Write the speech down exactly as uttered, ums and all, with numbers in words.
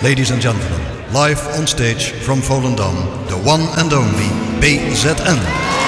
Ladies and gentlemen, live on stage from Volendam, the one and only B Z N.